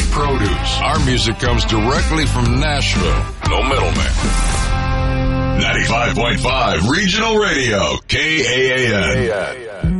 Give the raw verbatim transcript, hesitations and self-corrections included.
produce. Our music comes directly from Nashville. No middleman. ninety-five point five Regional Radio, K A A N.